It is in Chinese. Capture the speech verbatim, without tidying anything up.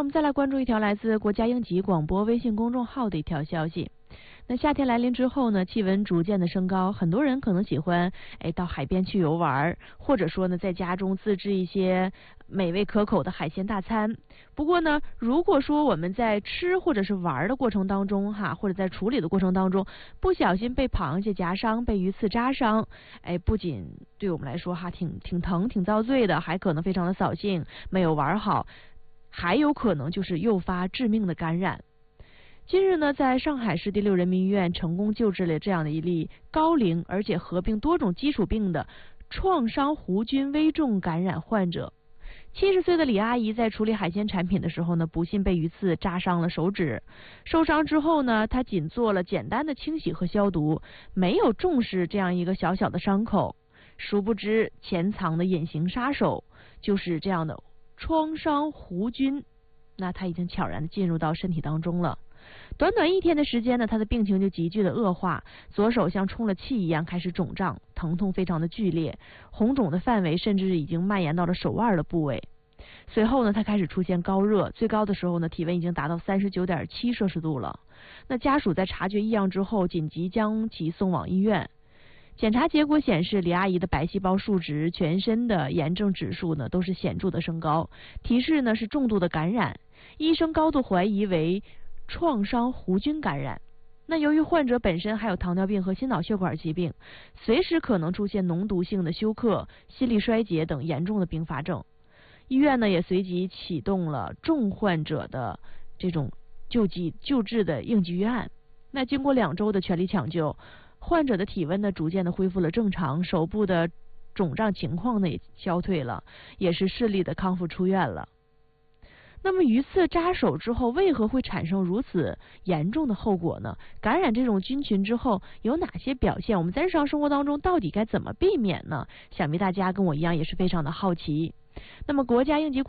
我们再来关注一条来自国家应急广播微信公众号的一条消息。那夏天来临之后呢，气温逐渐的升高，很多人可能喜欢哎到海边去游玩，或者说呢在家中自制一些美味可口的海鲜大餐。不过呢，如果说我们在吃或者是玩的过程当中哈，或者在处理的过程当中，不小心被螃蟹夹伤、被鱼刺扎伤，哎，不仅对我们来说哈挺挺疼、挺遭罪的，还可能非常的扫兴，没有玩好，还有可能就是诱发致命的感染。近日呢，在上海市第六人民医院成功救治了这样的一例高龄而且合并多种基础病的创伤弧菌危重感染患者。七十岁的李阿姨在处理海鲜产品的时候呢，不幸被鱼刺扎伤了手指。受伤之后呢，她仅做了简单的清洗和消毒，没有重视这样一个小小的伤口。殊不知，潜藏的隐形杀手就是这样的创伤弧菌，那它已经悄然的进入到身体当中了。短短一天的时间呢，他的病情就急剧的恶化，左手像充了气一样开始肿胀，疼痛非常的剧烈，红肿的范围甚至已经蔓延到了手腕的部位。随后呢，他开始出现高热，最高的时候呢，体温已经达到 三十九点七摄氏度了。那家属在察觉异样之后，紧急将其送往医院。检查结果显示，李阿姨的白细胞数值、全身的炎症指数呢都是显著的升高，提示呢是重度的感染。医生高度怀疑为创伤弧菌感染。那由于患者本身还有糖尿病和心脑血管疾病，随时可能出现脓毒性的休克、心力衰竭等严重的并发症。医院呢也随即启动了重患者的这种救济救治的应急预案。那经过两周的全力抢救，患者的体温呢逐渐的恢复了正常，手部的肿胀情况呢也消退了，也是顺利的康复出院了。那么鱼刺扎手之后，为何会产生如此严重的后果呢？感染这种菌群之后有哪些表现？我们在日常生活当中到底该怎么避免呢？想必大家跟我一样也是非常的好奇。那么国家应急